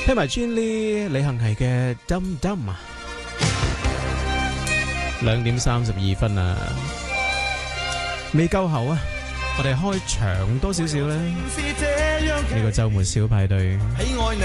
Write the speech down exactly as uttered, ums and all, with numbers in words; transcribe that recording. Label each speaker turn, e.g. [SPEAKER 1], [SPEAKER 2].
[SPEAKER 1] 聽埋 Jenny 李幸倪嘅 Dum Dum 啊，兩點三十二分啊，未夠喉啊，我哋開長多少少咧？呢個週末小派對。